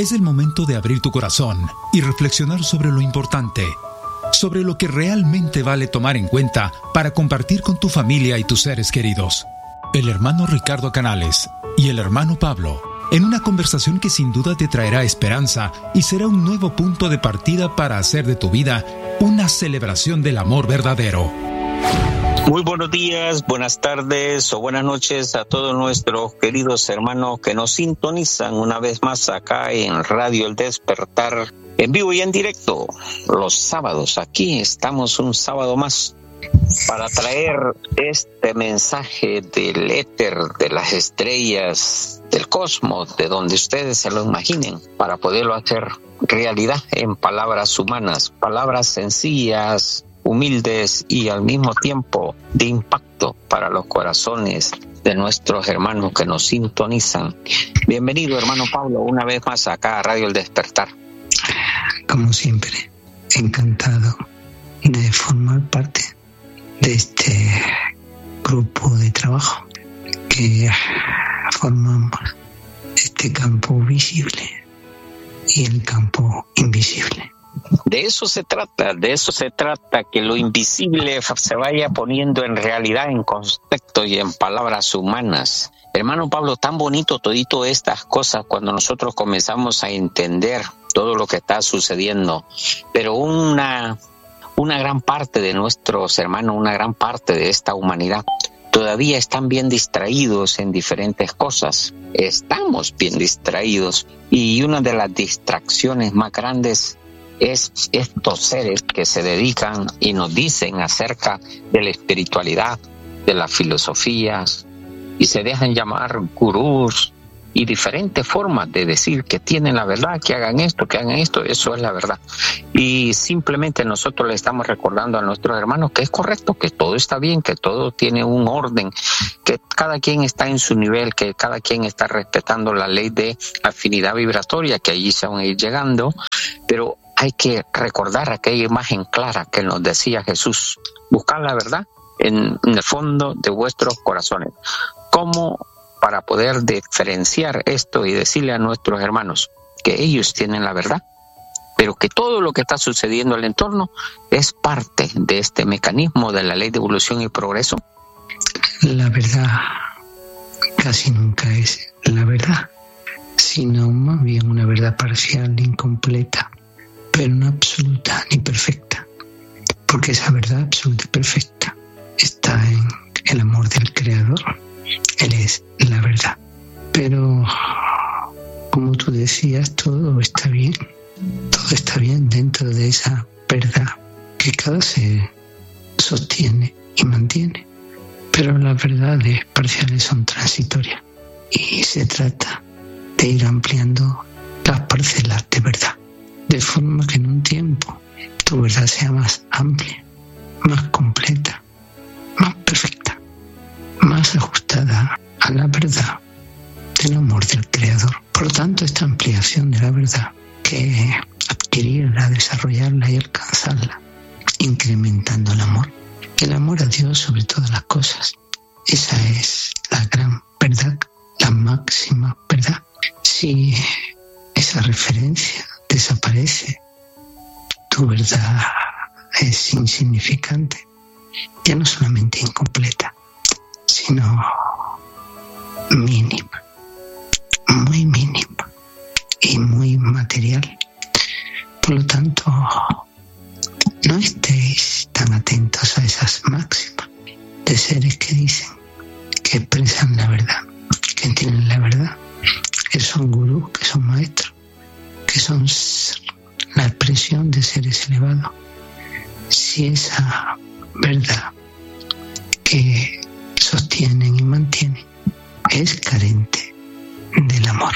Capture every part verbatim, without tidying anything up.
Es el momento de abrir tu corazón y reflexionar sobre lo importante, sobre lo que realmente vale tomar en cuenta para compartir con tu familia y tus seres queridos. El hermano Ricardo Canales y el hermano Pablo, en una conversación que sin duda te traerá esperanza y será un nuevo punto de partida para hacer de tu vida una celebración del amor verdadero. Muy buenos días, buenas tardes o buenas noches a todos nuestros queridos hermanos que nos sintonizan una vez más acá en Radio El Despertar, en vivo y en directo, los sábados. Aquí estamos un sábado más para traer este mensaje del éter, de las estrellas, del cosmos, de donde ustedes se lo imaginen, para poderlo hacer realidad en palabras humanas, palabras sencillas, humildes y al mismo tiempo de impacto para los corazones de nuestros hermanos que nos sintonizan. Bienvenido, hermano Pablo, una vez más acá a Radio El Despertar. Como siempre, encantado de formar parte de este grupo de trabajo que formamos este campo visible y el campo invisible. De eso se trata, de eso se trata, que lo invisible se vaya poniendo en realidad, en concepto y en palabras humanas. Hermano Pablo, tan bonito todito estas cosas cuando nosotros comenzamos a entender todo lo que está sucediendo, pero una, una gran parte de nuestros hermanos, una gran parte de esta humanidad todavía están bien distraídos en diferentes cosas. Estamos bien distraídos y una de las distracciones más grandes es estos seres que se dedican y nos dicen acerca de la espiritualidad, de las filosofías, y se dejan llamar gurús y diferentes formas de decir que tienen la verdad, que hagan esto, que hagan esto, eso es la verdad. Y simplemente nosotros le estamos recordando a nuestros hermanos que es correcto, que todo está bien, que todo tiene un orden, que cada quien está en su nivel, que cada quien está respetando la ley de afinidad vibratoria, que allí se van a ir llegando, pero hay que recordar aquella imagen clara que nos decía Jesús: buscar la verdad en, en el fondo de vuestros corazones. ¿Cómo? Para poder diferenciar esto y decirle a nuestros hermanos que ellos tienen la verdad, pero que todo lo que está sucediendo en el entorno es parte de este mecanismo de la ley de evolución y progreso. La verdad casi nunca es la verdad, sino más bien una verdad parcial, incompleta, pero no absoluta ni perfecta, porque esa verdad absoluta y perfecta está en el amor del Creador. Él es la verdad. Pero, como tú decías, todo está bien. Todo está bien dentro de esa verdad que cada ser sostiene y mantiene. Pero las verdades parciales son transitorias y se trata de ir ampliando las parcelas de verdad, de forma que en un tiempo tu verdad sea más amplia, más completa, más perfecta, más ajustada a la verdad del amor del Creador. Por lo tanto, esta ampliación de la verdad, que adquirirla, desarrollarla y alcanzarla, incrementando el amor, el amor a Dios sobre todas las cosas, esa es la gran verdad, la máxima verdad. Si esa referencia desaparece, tu verdad es insignificante, ya no solamente incompleta, sino mínima, muy mínima y muy material. Por lo tanto, no estéis tan atentos a esas máximas de seres que dicen, que expresan la verdad, que tienen la verdad, que son gurús, que son maestros, que son la expresión de seres elevados. Si esa verdad que sostienen y mantienen es carente del amor,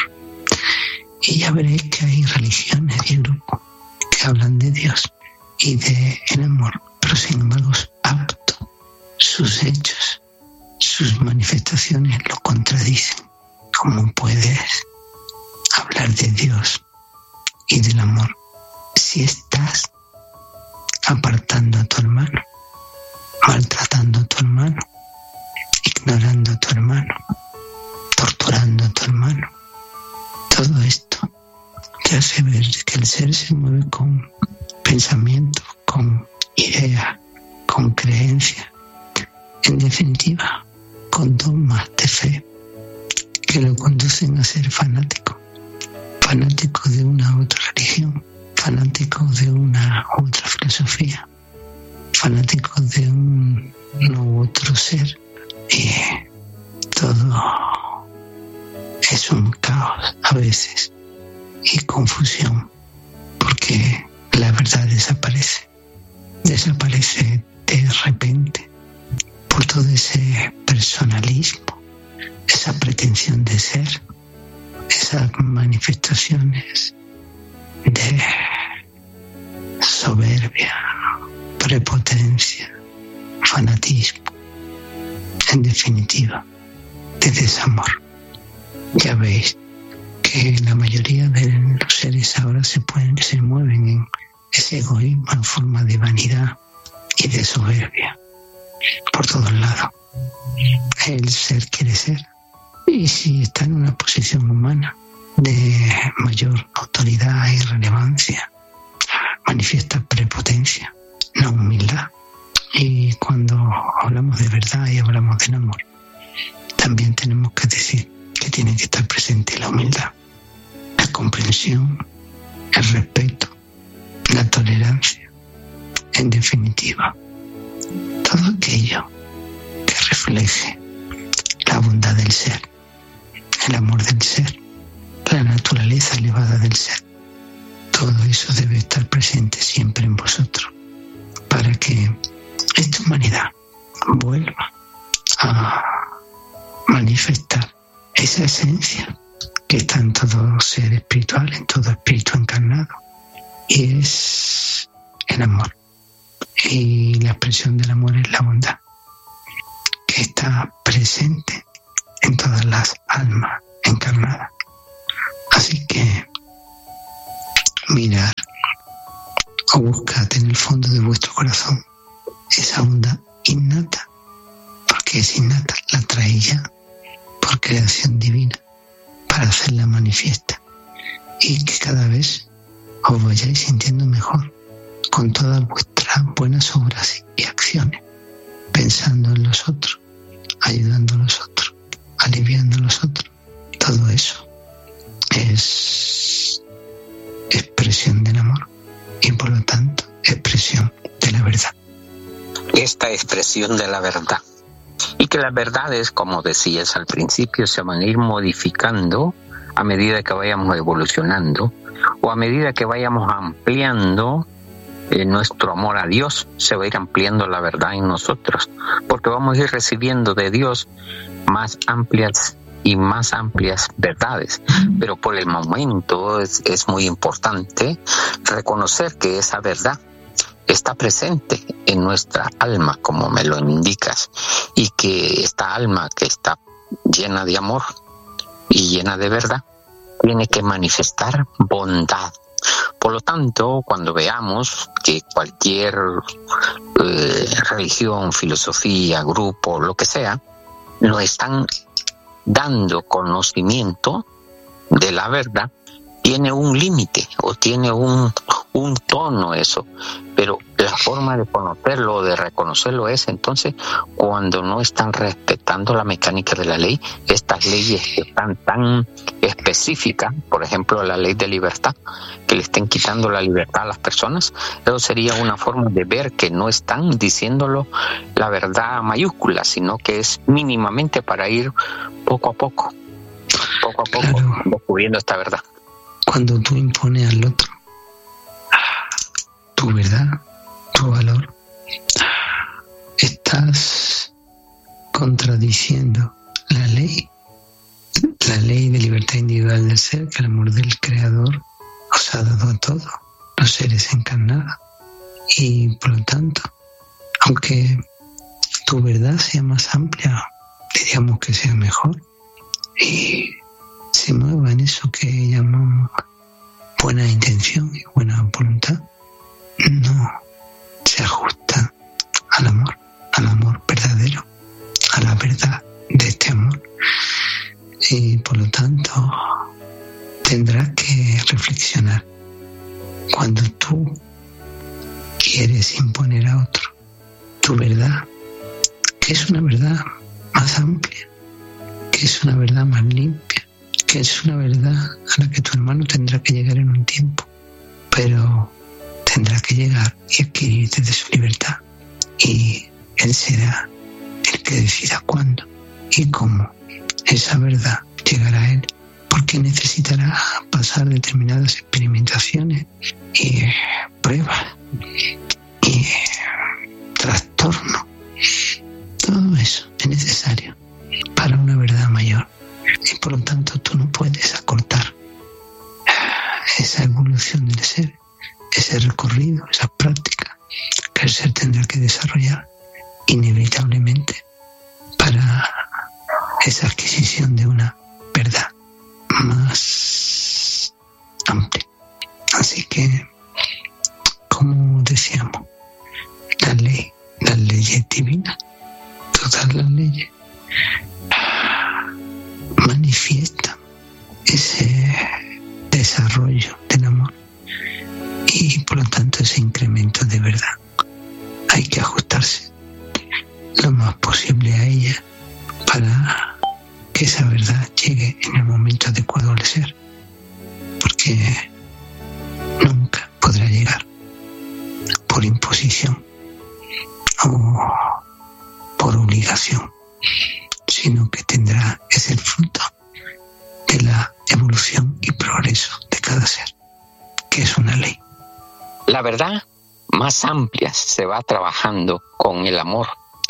y ya veréis que hay religiones y grupos que hablan de Dios y de el amor, pero sin embargo apto, sus hechos, sus manifestaciones lo contradicen. ¿Cómo puedes hablar de Dios y del amor si estás apartando a tu hermano, maltratando a tu hermano, ignorando a tu hermano, torturando a tu hermano? Todo esto hace ver que el ser se mueve con pensamientos, con ideas, con creencias, en definitiva, con dogmas de fe que lo conducen a ser fanático, fanático de una u otra religión, fanático de una u otra filosofía, fanático de un u otro ser, y todo es un caos a veces y confusión, porque la verdad desaparece, desaparece de repente por todo ese personalismo, esa pretensión de ser, esas manifestaciones de soberbia, prepotencia, fanatismo, en definitiva, de desamor. Ya veis que la mayoría de los seres ahora se pueden, se mueven en ese egoísmo en forma de vanidad y de soberbia por todos lados. El ser quiere ser, y si está en una posición humana de mayor autoridad y relevancia, manifiesta prepotencia, no humildad. Y cuando hablamos de verdad y hablamos del amor, también tenemos que decir que tiene que estar presente la humildad, la comprensión, el respeto, la tolerancia, en definitiva, todo aquello que refleje la bondad del ser, el amor del ser, la naturaleza elevada del ser. Todo eso debe estar presente siempre en vosotros para que esta humanidad vuelva a manifestar esa esencia que está en todo ser espiritual, en todo espíritu encarnado, y es el amor. Y la expresión del amor es la bondad, que está presente en todas las almas encarnadas. Así que mirad o buscad en el fondo de vuestro corazón esa bondad innata, porque es innata, la trae ya por creación divina para hacerla manifiesta, y que cada vez os vayáis sintiendo mejor con todas vuestras buenas obras y acciones, pensando en los otros, ayudando a los otros, aliviando a los otros. Todo eso es expresión del amor y por lo tanto expresión de la verdad. Esta expresión de la verdad, y que las verdades, como decías al principio, se van a ir modificando a medida que vayamos evolucionando, o a medida que vayamos ampliando eh, nuestro amor a Dios, se va a ir ampliando la verdad en nosotros, porque vamos a ir recibiendo de Dios más amplias y más amplias verdades. Pero por el momento es, es muy importante reconocer que esa verdad está presente en nuestra alma, como me lo indicas, y que esta alma que está llena de amor y llena de verdad tiene que manifestar bondad. Por lo tanto, cuando veamos que cualquier eh, religión, filosofía, grupo, lo que sea, nos están dando conocimiento de la verdad, tiene un límite o tiene un, un tono eso, pero la forma de conocerlo o de reconocerlo es entonces cuando no están respetando la mecánica de la ley, estas leyes que están tan específicas, por ejemplo la ley de libertad, que le estén quitando la libertad a las personas. Eso sería una forma de ver que no están diciéndolo la verdad mayúscula, sino que es mínimamente para ir poco a poco, poco a poco, claro, descubriendo esta verdad. Cuando tú impones al otro tu verdad, tu valor, estás contradiciendo la ley, la ley de libertad individual del ser, que el amor del Creador os ha dado a todos los seres encarnados. Y por lo tanto, aunque tu verdad sea más amplia, diríamos que sea mejor, y se mueva en eso que llamamos buena intención y buena voluntad, no se ajusta al amor, al amor verdadero, a la verdad de este amor. Y por lo tanto tendrás que reflexionar cuando tú quieres imponer a otro tu verdad, que es una verdad más amplia, que es una verdad más limpia, que es una verdad a la que tu hermano tendrá que llegar en un tiempo, pero tendrá que llegar y adquirir desde su libertad, y él será el que decida cuándo y cómo esa verdad llegará a él, porque necesitará pasar determinadas experimentaciones y pruebas y trastornos. Todo eso es necesario para una verdad mayor, y por lo tanto tú no puedes acortar esa evolución del ser, ese recorrido, esa práctica que el ser tendrá que desarrollar inevitablemente para esa adquisición de una verdad más amplia. Así que, como decíamos, la ley, las leyes divinas, todas las leyes manifiestan ese desarrollo del amor, y por lo tanto ese incremento de verdad. Hay que ajustarse lo más posible a ella para que esa verdad llegue en el momento adecuado al ser, porque nunca podrá llegar por imposición o por obligación, sino que tendrá, es el fruto de la evolución y progreso de cada ser, que es una ley. La verdad más amplia se va trabajando con el amor.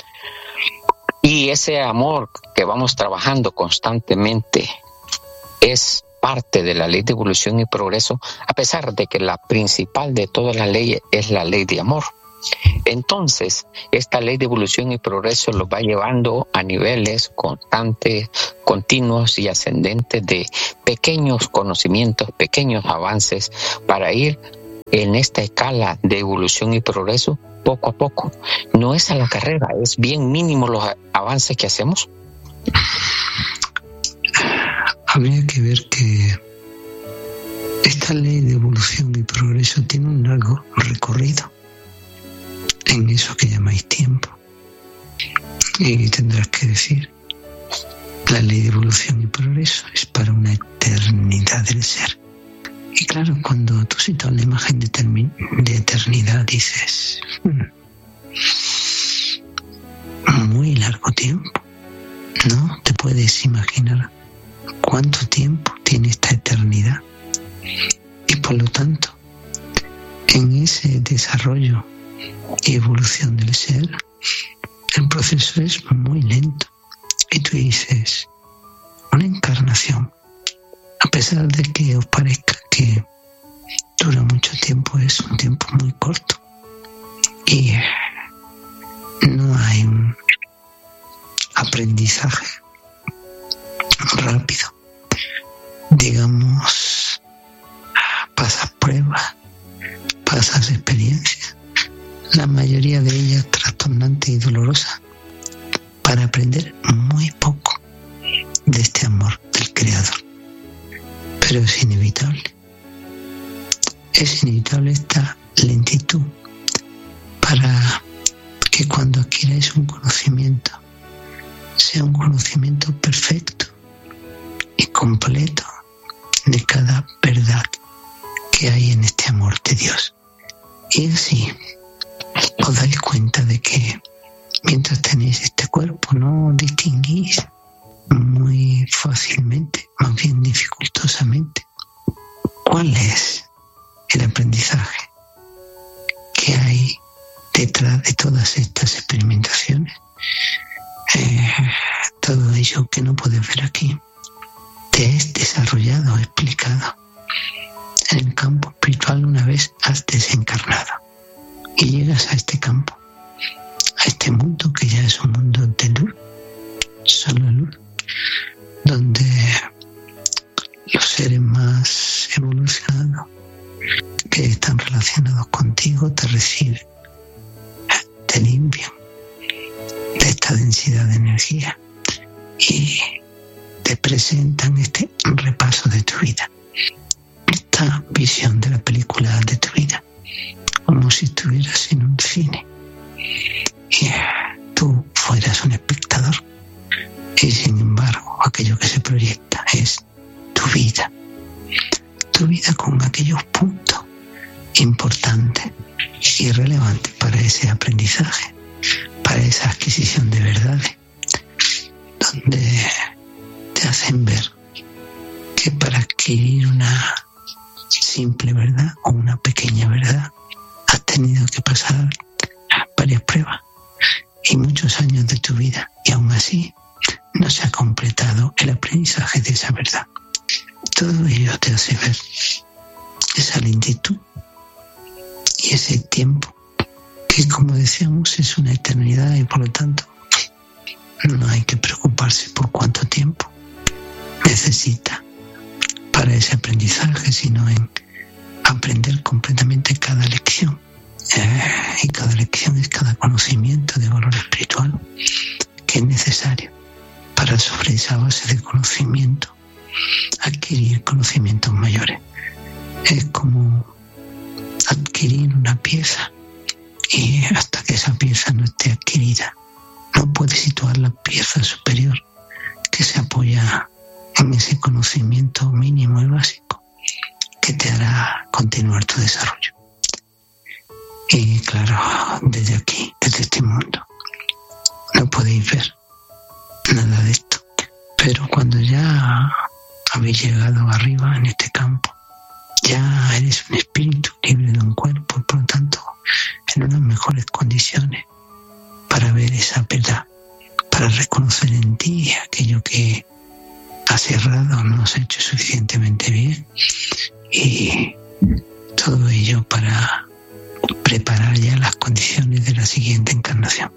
Y ese amor que vamos trabajando constantemente es parte de la ley de evolución y progreso, a pesar de que la principal de todas las leyes es la ley de amor. Entonces, esta ley de evolución y progreso lo va llevando a niveles constantes, continuos y ascendentes de pequeños conocimientos, pequeños avances, para ir en esta escala de evolución y progreso poco a poco. No es a la carrera, es bien mínimo los avances que hacemos. Habría que ver que esta ley de evolución y progreso tiene un largo recorrido en eso que llamáis tiempo. Y tendrás que decir, la ley de evolución y progreso es para una eternidad del ser. Y claro, cuando tú citas la imagen de, termi- de eternidad, dices, hmm, muy largo tiempo. No te puedes imaginar cuánto tiempo tiene esta eternidad. Y por lo tanto, en ese desarrollo y evolución del ser, el proceso es muy lento. Y tú dices, una encarnación, a pesar de que os parezca que dura mucho tiempo, es un tiempo muy corto. Y no hay un aprendizaje rápido. Digamos, pasas pruebas, pasas experiencias, la mayoría de ellas trastornantes y dolorosas, para aprender muy poco de este amor del Creador. Pero es inevitable. Es inevitable esta lentitud para que cuando adquiráis un conocimiento, sea un conocimiento perfecto y completo de cada verdad que hay en este amor de Dios. Y así os dais cuenta de que mientras tenéis este cuerpo no distinguís muy fácilmente, más bien dificultosamente, cuál es el aprendizaje que hay detrás de todas estas experimentaciones. Eh, todo ello que no puedes ver aquí te es desarrollado, explicado en el campo espiritual una vez has desencarnado y llegas a este campo, a este mundo que ya es un mundo de luz, solo luz, donde los seres más evolucionados que están relacionados contigo te reciben, te limpian de esta densidad de energía y te presentan este repaso de tu vida. esta visión de la película de tu vida, como si estuvieras en un cine y tú fueras un espectador, y sin embargo aquello que se proyecta es tu vida, tu vida con aquellos puntos importantes y relevantes para ese aprendizaje, para esa adquisición de verdades, donde te hacen ver que para adquirir una simple verdad o una pequeña verdad has tenido que pasar varias pruebas y muchos años de tu vida, y aún así no se ha completado el aprendizaje de esa verdad. Todo ello te hace ver esa lentitud y ese tiempo que, como decíamos, es una eternidad, y por lo tanto no hay que preocuparse por cuánto tiempo necesita para ese aprendizaje, sino en aprender completamente cada lección. Eh, y cada lección es cada conocimiento de valor espiritual que es necesario para, sobre esa base de conocimiento, adquirir conocimientos mayores. Es como adquirir una pieza, y hasta que esa pieza no esté adquirida no puedes situar la pieza superior que se apoya en ese conocimiento mínimo y básico que te hará continuar tu desarrollo. Y claro, desde aquí, desde este mundo, no podéis ver nada de esto, pero cuando ya habéis llegado arriba en este campo, ya eres un espíritu libre de un cuerpo, y por lo tanto en unas mejores condiciones para ver esa verdad, para reconocer en ti aquello que has errado, no has hecho suficientemente bien, y todo ello para preparar ya las condiciones de la siguiente encarnación.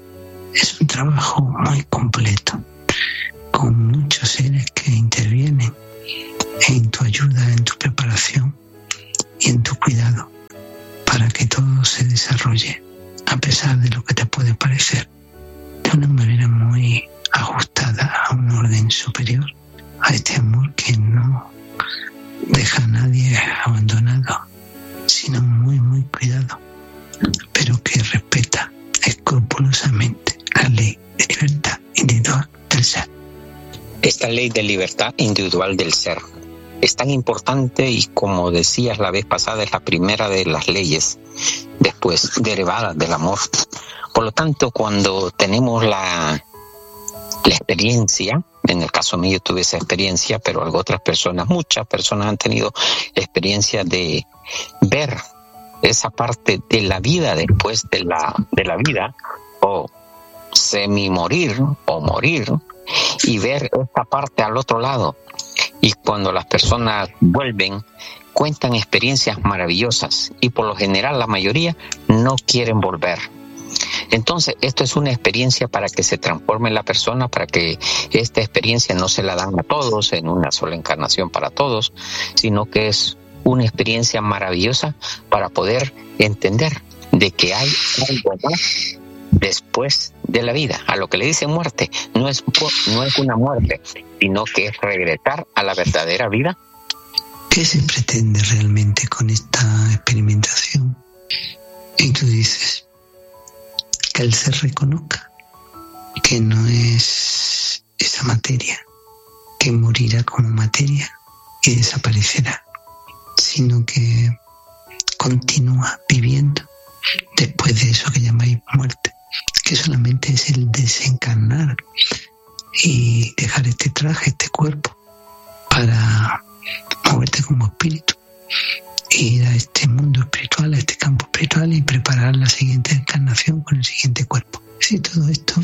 Es un trabajo muy completo, con muchos seres que intervienen en tu ayuda, en tu preparación y en tu cuidado, para que todo se desarrolle, a pesar de lo que te puede parecer, de una manera muy ajustada a un orden superior, a este amor que no deja a nadie abandonado, sino muy, muy cuidado, pero que respeta escrupulosamente la ley de libertad individual del ser. Esta ley de libertad individual del ser es tan importante, y como decías la vez pasada, es la primera de las leyes después derivadas del amor. Por lo tanto, cuando tenemos la, la experiencia, en el caso mío tuve esa experiencia, pero otras personas, muchas personas han tenido experiencia de ver esa parte de la vida después de la, de la vida, o semi morir o morir, y ver esta parte al otro lado. Y cuando las personas vuelven, cuentan experiencias maravillosas, y por lo general la mayoría no quieren volver. Entonces, esto es una experiencia para que se transforme la persona, para que esta experiencia no se la dan a todos en una sola encarnación para todos, sino que es una experiencia maravillosa para poder entender de que hay algo más después de la vida. A lo que le dicen muerte, no es, no es una muerte, sino que es regresar a la verdadera vida. ¿Qué se pretende realmente con esta experimentación? Y tú dices que el ser reconozca que no es esa materia que morirá como materia y desaparecerá, sino que continúa viviendo después de eso que llamáis muerte, que solamente es el desencarnar y dejar este traje, este cuerpo, para moverte como espíritu, ir a este mundo espiritual, a este campo espiritual, y preparar la siguiente encarnación con el siguiente cuerpo. Si todo esto,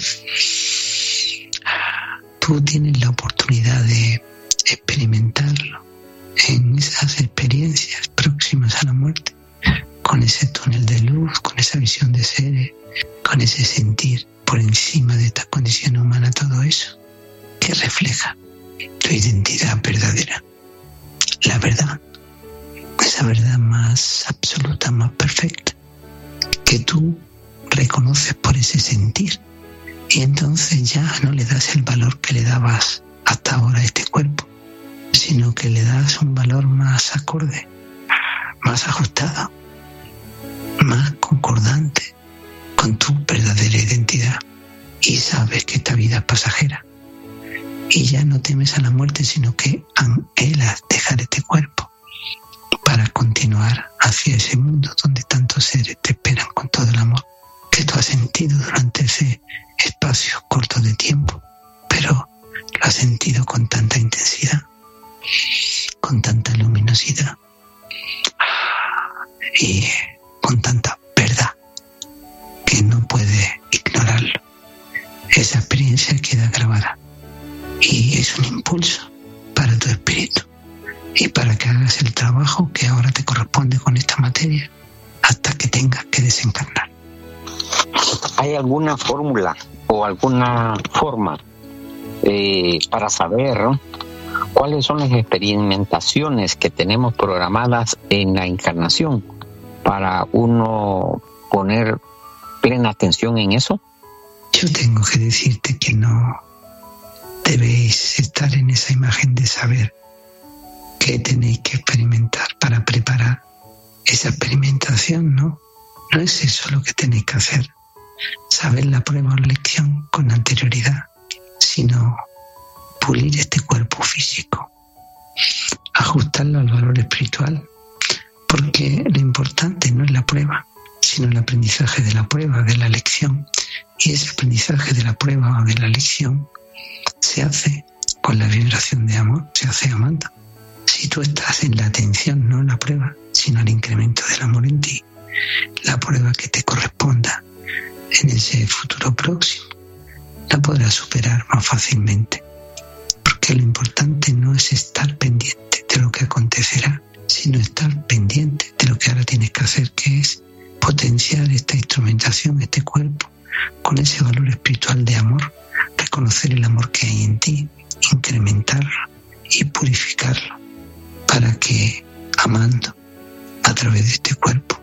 tú tienes la oportunidad de experimentarlo en esas experiencias próximas a la muerte, con ese túnel de luz, con esa visión de seres, con ese sentir por encima de esta condición humana, todo eso que refleja tu identidad verdadera. La verdad, esa verdad más absoluta, más perfecta, que tú reconoces por ese sentir, y entonces ya no le das el valor que le dabas hasta ahora a este cuerpo, sino que le das un valor más acorde, más ajustado, más concordante con tu verdadera identidad, y sabes que esta vida es pasajera y ya no temes a la muerte, sino que anhelas dejar este cuerpo para continuar hacia ese mundo donde tantos seres te esperan con todo el amor que tú has sentido durante ese espacio corto de tiempo, pero lo has sentido con tanta intensidad, con tanta luminosidad y con tanta verdad que no puedes ignorarlo. Esa experiencia queda grabada y es un impulso para tu espíritu y para que hagas el trabajo que ahora te corresponde con esta materia hasta que tengas que desencarnar. ¿Hay alguna fórmula o alguna forma eh, para saber, ¿no?, cuáles son las experimentaciones que tenemos programadas en la encarnación para uno poner plena atención en eso? Yo tengo que decirte que no debéis estar en esa imagen de saber qué tenéis que experimentar para preparar esa experimentación, ¿no? No es eso lo que tenéis que hacer, saber la prueba o lección con anterioridad, sino pulir este cuerpo físico, ajustarlo al valor espiritual, porque lo importante no es la prueba, sino el aprendizaje de la prueba, de la lección. Y ese aprendizaje de la prueba o de la lección se hace con la vibración de amor, se hace amando. Si tú estás en la atención, no en la prueba, sino el incremento del amor en ti, la prueba que te corresponda en ese futuro próximo la podrás superar más fácilmente, porque lo importante no es estar pendiente de lo que acontecerá, sino estar pendiente de lo que ahora tienes que hacer, que es potenciar esta instrumentación, este cuerpo, con ese valor espiritual de amor, reconocer el amor que hay en ti, incrementarlo y purificarlo, para que, amando a través de este cuerpo,